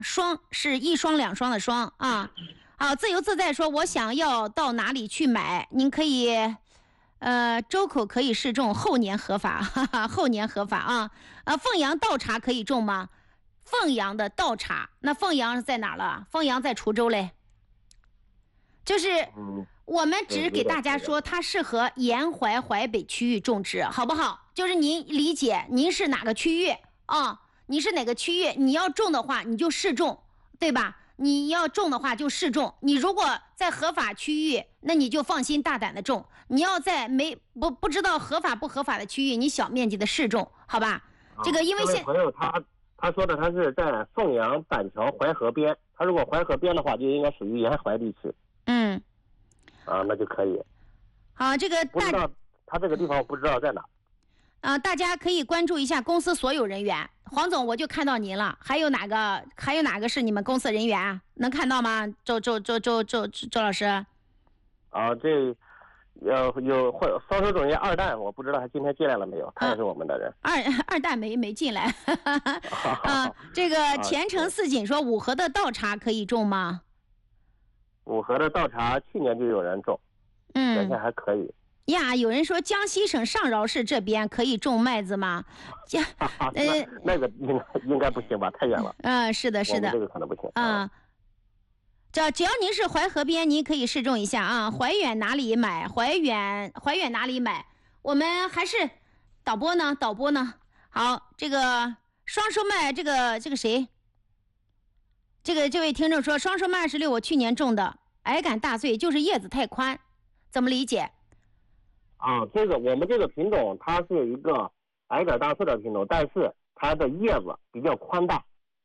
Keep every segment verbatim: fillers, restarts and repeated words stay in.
双是一双两双的双啊。好，自由自在说，我想要到哪里去买？您可以，呃，周口可以试种，后年合法，哈哈，后年合法啊。啊，凤阳倒茶可以种吗？凤阳的倒茶，那凤阳在哪了？凤阳在滁州嘞。就是我们只给大家说，它适合沿淮淮北区域种植，好不好？就是您理解，您是哪个区域啊？你是哪个区域？你要种的话，你就试种，对吧？你要种的话就试种。你如果在合法区域，那你就放心大胆的种。你要在没不不知道合法不合法的区域，你小面积的试种，好吧？啊、这个因为现朋友他他说的他是在凤阳板桥淮河边，他如果淮河边的话，就应该属于沿淮地区。 嗯， 啊，那就可以。 好，这个不知道他这个地方我不知道在哪。 啊、呃，大家可以关注一下公司所有人员。黄总，我就看到您了。还有哪个？还有哪个是你们公司人员啊？能看到吗？周周周周周周老师。 啊，这有有或销售总监二蛋，我不知道他今天进来了没有？他也是我们的人。 啊、二二蛋没没进来。啊，这个前程似锦说，五河的倒茶可以种吗？ 五河的倒茶去年就有人种， 嗯， 表现还可以。 呀，有人说江西省上饶市这边可以种麦子吗？江呃，那个应该应该不行吧，太远了。 嗯、呃，是的，是的， 这个可能不行。 啊、嗯，只只要您是淮河边，您可以试种一下啊。怀远哪里买？怀远怀远哪里买？我们还是导播呢？导播呢？好，这个双收麦，这个这个谁？这个这位听众说，双收麦二十六，我去年种的，矮杆大穗，就是叶子太宽，怎么理解？ 啊，这个我们这个品种它是一个矮杆大穗的品种，但是它的叶子比较宽大，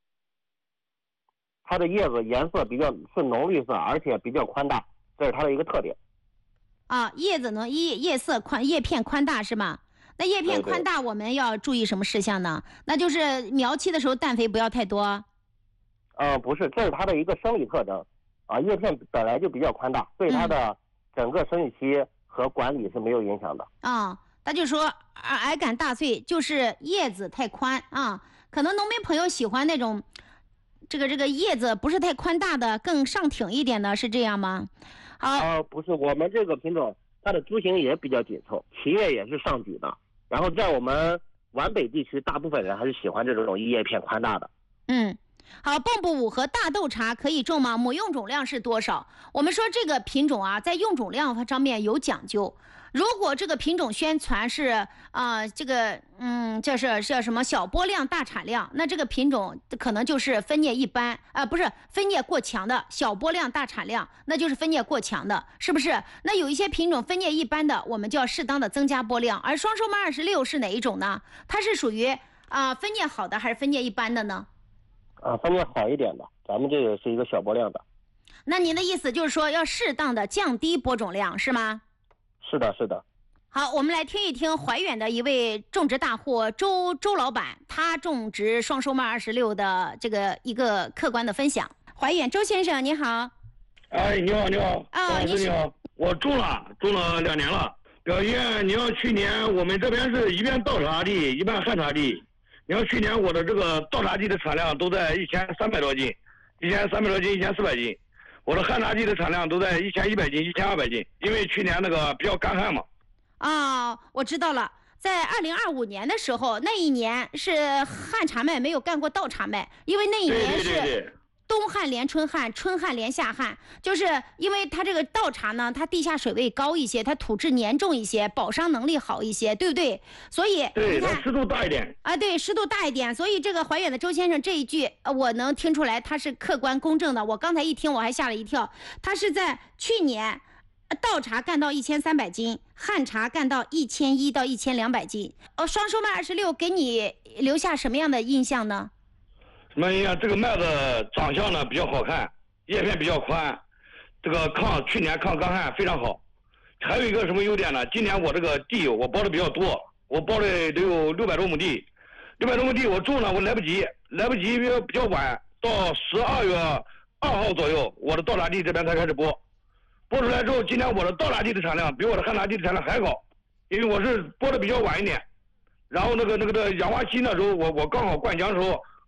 它的叶子颜色比较是浓绿色，而且比较宽大，这是它的一个特点。 啊，叶子呢叶叶色宽，叶片宽大是吗？那叶片宽大，我们要注意什么事项呢？对对，那就是苗期的时候氮肥不要太多。 呃，不是，这是它的一个生理特征啊，叶片本来就比较宽大，对它的整个生理期和管理是没有影响的。 啊、嗯，他就说矮杆大穗就是叶子太宽啊，可能农民朋友喜欢那种这个这个叶子不是太宽大的，更上挺一点的，是这样吗？好， 呃，不是，我们这个品种它的株型也比较紧凑，旗叶也是上举的，然后在我们皖北地区，大部分人还是喜欢这种叶片宽大的。 嗯。好，蚌埠五和大豆茶可以种吗？母用种量是多少？我们说这个品种啊，在用种量上面有讲究。如果这个品种宣传是啊、呃，这个嗯，这是叫什么小播量大产量，那这个品种可能就是分蘖一般啊、呃，不是分蘖过强的小播量大产量，那就是分蘖过强的，是不是？那有一些品种分蘖一般的，我们就要适当的增加播量。而双收麦二十六是哪一种呢？它是属于啊、呃、分蘖好的还是分蘖一般的呢？ 啊，分蘖好一点的，咱们这个是一个小播量的。 那您的意思就是说要适当的降低播种量是吗？ 是的，是的。 好，我们来听一听怀远的一位种植大户周周老板，他种植双收麦二十六的这个一个客观的分享。怀远周先生你好。 哎，你好，你好。 啊，你你好。我种了，种了两年了。表现，你要去年我们这边是一边倒茶地，一边旱茶地。你要去年我的这个倒茶地的产量都在一千三百多斤，一千三百多斤，一千四百斤。我的旱茶地的产量都在一千一百斤，一千二百斤，因为去年那个比较干旱嘛。 啊、哦，我知道了，在二零二五年的时候，那一年是旱茶麦没有干过倒茶麦，因为那一年是冬旱连春旱，春旱连夏旱，就是因为它这个倒茶呢，它地下水位高一些，它土质粘重一些，保墒能力好一些，对不对？所以对，它湿度大一点啊，对，湿度大一点，所以这个怀远的周先生这一句，我能听出来他是客观公正的。我刚才一听我还吓了一跳，他是在去年倒茶干到一千三百斤，旱茶干到一千一到一千两百斤。哦，双收麦二十六给你留下什么样的印象呢？ 什么印象？这个麦子长相呢比较好看，叶片比较宽，这个抗去年抗干旱非常好。还有一个什么优点呢？今年我这个地我包的比较多，我包的得有六百多亩地，六百多亩地我种了我来不及，来不及比较晚，到十二月二号左右，我的倒茶地这边才开始播。播出来之后，今年我的倒茶地的产量比我的旱茶地的产量还高，因为我是播的比较晚一点。然后那个那个的氧化期那时候，我我刚好灌浆的时候，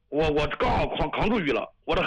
我我刚好扛扛住雨了，我的。